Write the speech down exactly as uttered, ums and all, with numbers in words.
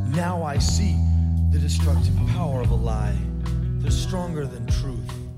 Now I see the destructive power of a lie. They're stronger than truth.